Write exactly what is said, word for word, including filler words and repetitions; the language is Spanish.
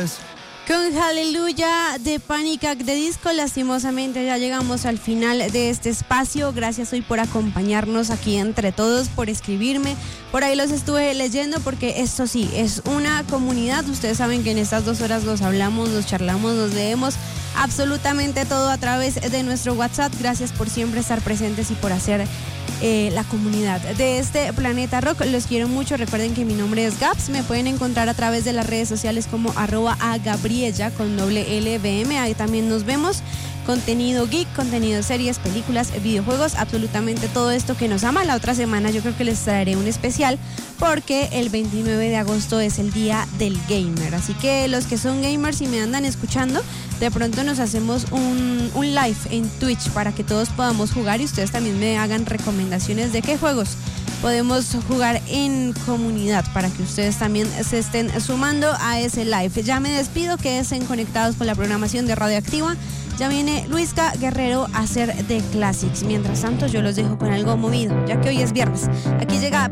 felicidades. Con Hallelujah de Panic At the Disco, lastimosamente ya llegamos al final de este espacio. Gracias hoy por acompañarnos aquí entre todos, por escribirme. Por ahí los estuve leyendo porque esto sí, es una comunidad. Ustedes saben que en estas dos horas nos hablamos, nos charlamos, nos leemos absolutamente todo a través de nuestro WhatsApp. Gracias por siempre estar presentes y por hacer eh, la comunidad de este Planeta Rock. Los quiero mucho. Recuerden que mi nombre es Gaps. Me pueden encontrar a través de las redes sociales como arroba a Gabriella con doble L B M. Ahí también nos vemos. Contenido geek, contenido series, películas, videojuegos, absolutamente todo esto que nos ama. La otra semana yo creo que les traeré un especial porque el veintinueve de agosto es el día del gamer. Así que los que son gamers y me andan escuchando, de pronto nos hacemos un, un live en Twitch para que todos podamos jugar y ustedes también me hagan recomendaciones de qué juegos podemos jugar en comunidad para que ustedes también se estén sumando a ese live. Ya me despido, quédense conectados con la programación de Radioactiva. Ya viene Luisca Guerrero a hacer The Classics. Mientras tanto, yo los dejo con algo movido, ya que hoy es viernes. Aquí llega